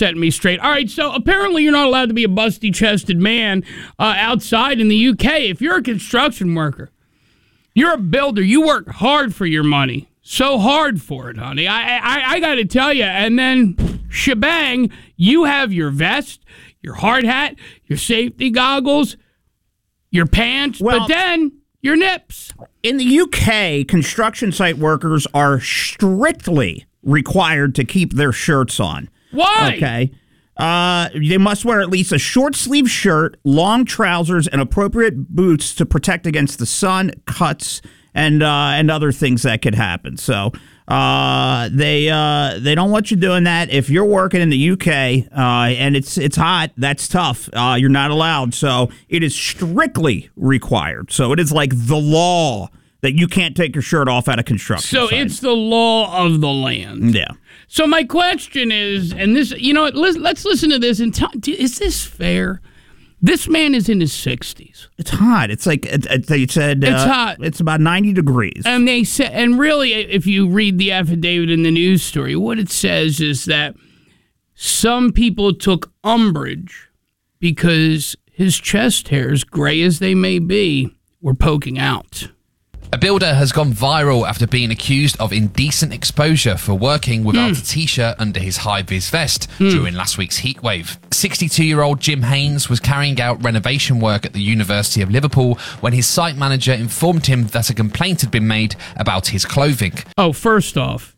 setting me straight. All right, so apparently you're not allowed to be a busty-chested man outside in the UK. If you're a construction worker, you're a builder, you work hard for your money. So hard for it, honey. I got to tell you. And then, shebang, you have your vest, your hard hat, your safety goggles, your pants, but then your nips. In the UK, construction site workers are strictly required to keep their shirts on. Why? Okay. They must wear at least a short-sleeve shirt, long trousers, and appropriate boots to protect against the sun, cuts, and other things that could happen. So they don't want you doing that. If you're working in the UK and it's hot, that's tough. You're not allowed. So it is strictly required. So it is like the law that you can't take your shirt off at a construction site. So it's the law of the land. Yeah. So my question is, and this, let's listen to this and is this fair? This man is in his 60s. It's hot. It's like they said. It's hot. It's about 90 degrees. And they said, and really, if you read the affidavit in the news story, what it says is that some people took umbrage because his chest hairs, gray as they may be, were poking out. A builder has gone viral after being accused of indecent exposure for working without a t-shirt under his high-vis vest during last week's heatwave. 62-year-old Jim Haynes was carrying out renovation work at the University of Liverpool when his site manager informed him that a complaint had been made about his clothing. Oh, first off,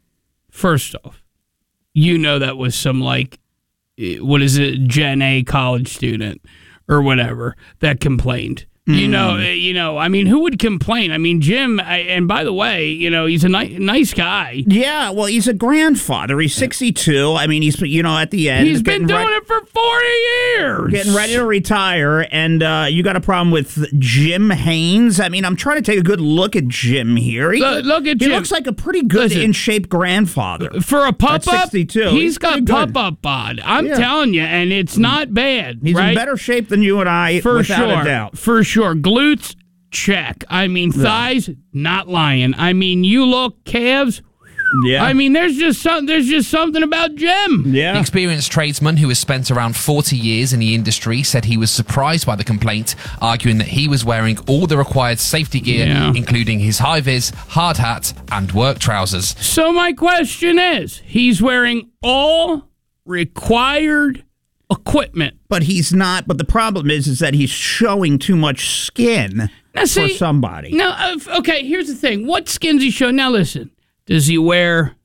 that was some, Gen A college student or whatever that complained. Who would complain? Jim, and by the way, he's a nice guy. Yeah, well, he's a grandfather. He's 62. He's, at the end. He's been doing it for 40 years. Getting ready to retire, and you got a problem with Jim Haynes? I'm trying to take a good look at Jim here. Look at Jim. He looks like a pretty good in-shape grandfather. For a pup-up, 62. He's got pup-up bod. I'm telling you, and it's not bad. He's in better shape than you and I, without a doubt. For sure. Glutes, check. Thighs, not lying. You look, calves. Yeah. There's just something about Jim. Yeah. The experienced tradesman who has spent around 40 years in the industry said he was surprised by the complaint, arguing that he was wearing all the required safety gear, including his high-vis, hard hat, and work trousers. So my question is, he's wearing all required equipment. But he's not. But the problem is that he's showing too much skin for somebody. Now, okay, here's the thing. What skin's he showing? Now, listen. Does he wear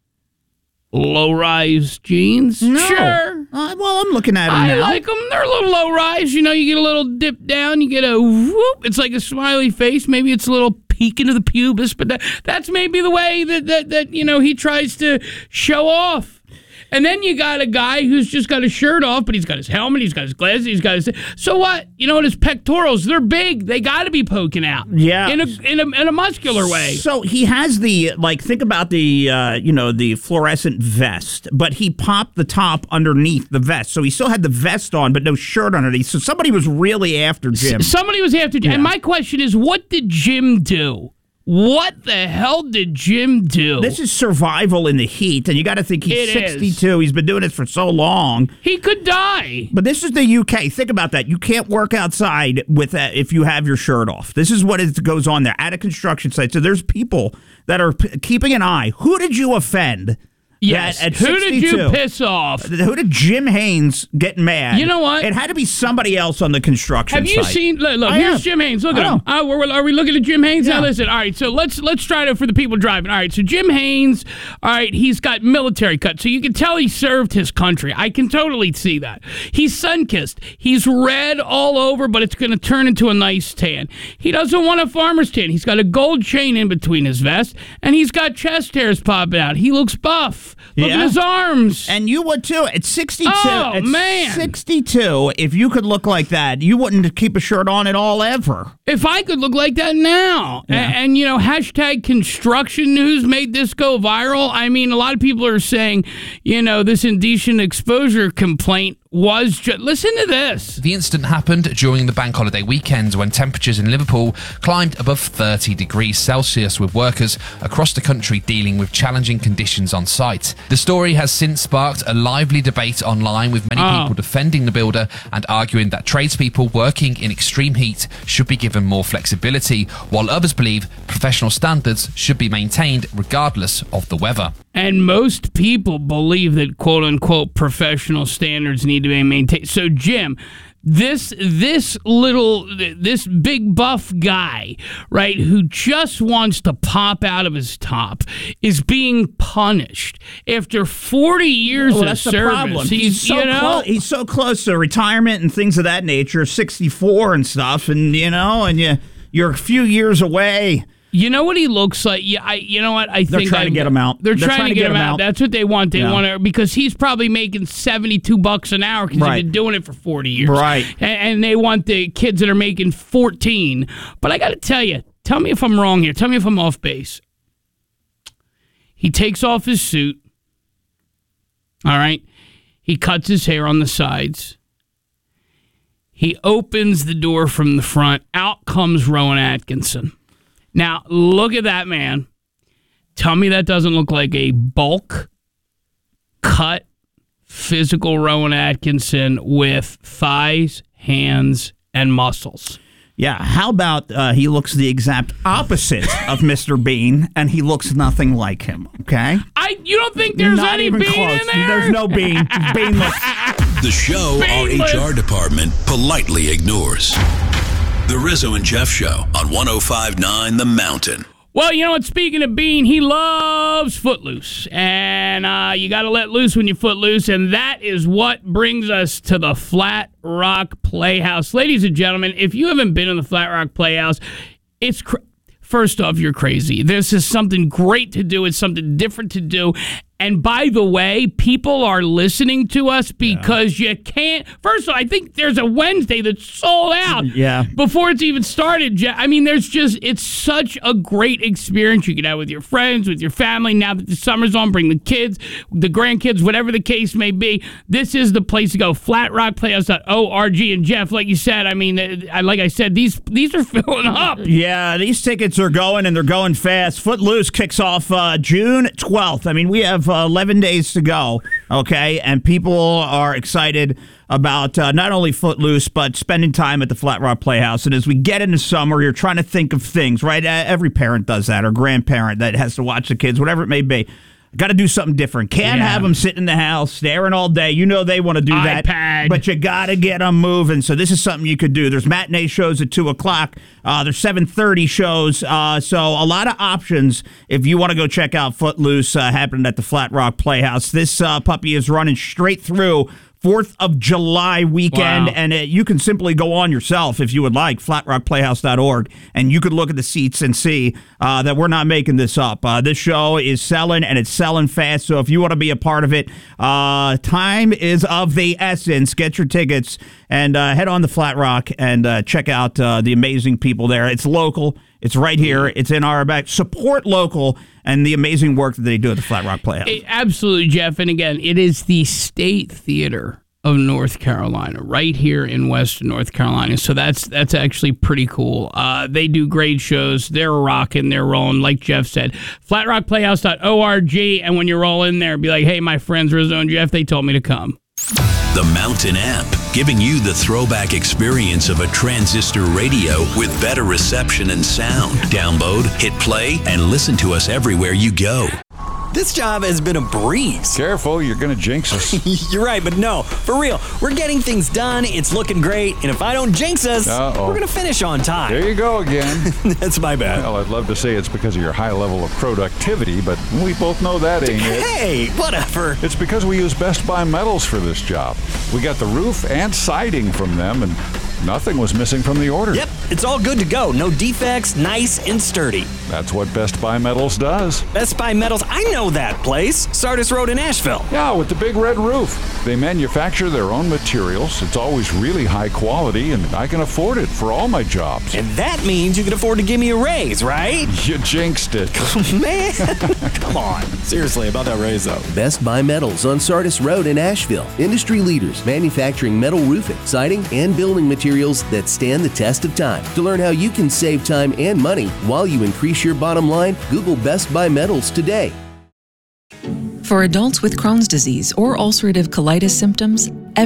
low-rise jeans? No. Sure. Well, I'm looking at him now. I like them. They're a little low-rise. You get a little dip down. You get a whoop. It's like a smiley face. Maybe it's a little peek into the pubis. But that's maybe the way that he tries to show off. And then you got a guy who's just got his shirt off, but he's got his helmet, he's got his glasses, he's got his... So what? His pectorals, they're big. They got to be poking out. Yeah. In a muscular way. So he has the, think about the, the fluorescent vest, but he popped the top underneath the vest. So he still had the vest on, but no shirt underneath. So somebody was really after Jim. Somebody was after Jim. Yeah. And my question is, what did Jim do? What the hell did Jim do? This is survival in the heat, and you got to think he's 62. He's been doing this for so long. He could die. But this is the UK. Think about that. You can't work outside with that if you have your shirt off. This is what goes on there at a construction site. So there's people that are keeping an eye. Who did you offend? Yes. At Who did you piss off? Who did Jim Haynes get mad? You know what? It had to be somebody else on the construction site. Have you seen? Look, here's Jim Haynes. Look at him. Are we looking at Jim Haynes? Yeah. Now listen. All right, so let's try it for the people driving. All right, so Jim Haynes. All right, he's got military cut, so you can tell he served his country. I can totally see that. He's sun-kissed. He's red all over, but it's going to turn into a nice tan. He doesn't want a farmer's tan. He's got a gold chain in between his vest, and he's got chest hairs popping out. He looks buff. Look at his arms. And you would too. At 62. Oh, man. 62, if you could look like that, you wouldn't keep a shirt on at all ever. If I could look like that now. Yeah. And hashtag construction news made this go viral. A lot of people are saying, this indecent exposure complaint was just... Listen to this. The incident happened during the bank holiday weekend when temperatures in Liverpool climbed above 30 degrees Celsius, with workers across the country dealing with challenging conditions on site. The story has since sparked a lively debate online, with many people defending the builder and arguing that tradespeople working in extreme heat should be given more flexibility, while others believe professional standards should be maintained regardless of the weather. And most people believe that quote-unquote professional standards need to be maintained. So, Jim, this big buff guy, right, who just wants to pop out of his top, is being punished after 40 years of that's service. The problem. He's so close to retirement and things of that nature, 64 and stuff, and you're a few years away. You know what he looks like? Yeah, you know what? I think they're trying to get him out. They're trying to get him out. That's what they want. They want to, because he's probably making $72 an hour because he's been doing it for 40 years. Right. And they want the kids that are making 14. But I got to tell you, tell me if I'm wrong here. Tell me if I'm off base. He takes off his suit. All right. He cuts his hair on the sides. He opens the door from the front. Out comes Rowan Atkinson. Now, look at that man. Tell me that doesn't look like a bulk, cut, physical Rowan Atkinson with thighs, hands, and muscles. Yeah, how about he looks the exact opposite of Mr. Bean, and he looks nothing like him, okay? You don't think there's Not any even Bean close. in there? There's no Bean. Beanless. The show Beanless. our HR department politely ignores. The Rizzo and Jeff Show on 105.9 The Mountain. Well, you know what? Speaking of Bean, he loves Footloose. And you got to let loose when you foot loose. And that is what brings us to the Flat Rock Playhouse. Ladies and gentlemen, if you haven't been in the Flat Rock Playhouse, it's first off, you're crazy. This is something great to do. It's something different to do. And by the way, people are listening to us because you can't. First of all, I think there's a Wednesday that's sold out before it's even started. I mean, it's such a great experience you can have with your friends, with your family. Now that the summer's on, bring the kids, the grandkids, whatever the case may be. This is the place to go. FlatRockPlayhouse.org. And Jeff, like you said, I mean, like I said, these are filling up. Yeah, these tickets are going, and they're going fast. Footloose kicks off June 12th. I mean, we have 11 days to go, okay? And people are excited about not only Footloose, but spending time at the Flat Rock Playhouse. And as we get into summer, you're trying to think of things, right? Every parent does that, or grandparent that has to watch the kids, whatever it may be. Got to do something different. Can't have them sitting in the house staring all day. You know they want to do that. iPad. But you got to get them moving. So this is something you could do. There's matinee shows at 2 o'clock. There's 7:30 shows. So a lot of options if you want to go check out Footloose happening at the Flat Rock Playhouse. This puppy is running straight through 4th of July weekend, and you can simply go on yourself if you would like, flatrockplayhouse.org, and you could look at the seats and see that we're not making this up. This show is selling, and it's selling fast, so if you want to be a part of it, time is of the essence. Get your tickets and head on to Flat Rock and check out the amazing people there. It's local. It's right here. It's in our back. Support local and the amazing work that they do at the Flat Rock Playhouse. Absolutely, Jeff. And again, it is the State Theater of North Carolina, right here in Western North Carolina. So that's actually pretty cool. They do great shows. They're rocking. They're rolling. Like Jeff said, flatrockplayhouse.org. And when you roll in there, be like, hey, my friends Rizzo and Jeff, they told me to come. The Mountain app, giving you the throwback experience of a transistor radio with better reception and sound. Download, hit play, and listen to us everywhere you go. This job has been a breeze. Careful, you're going to jinx us. You're right, but no, for real. We're getting things done, it's looking great, and if I don't jinx us, we're going to finish on time. There you go again. That's my bad. Well, I'd love to say it's because of your high level of productivity, but we both know that ain't it. Hey, whatever. It's because we use Best Buy metals for this job. We got the roof and siding from them, and Nothing was missing from the order. Yep, it's all good to go. No defects, nice and sturdy. That's what Best Buy Metals does. Best Buy Metals, I know that place. Sardis Road in Asheville. Yeah, with the big red roof. They manufacture their own materials. It's always really high quality, and I can afford it for all my jobs. And that means you can afford to give me a raise, right? You jinxed it. Man, come on. Seriously, about that raise, though. Best Buy Metals on Sardis Road in Asheville. Industry leaders manufacturing metal roofing, siding, and building materials that stand the test of time. To learn how you can save time and money while you increase your bottom line, Google Best Buy Metals today. For adults with Crohn's disease or ulcerative colitis symptoms,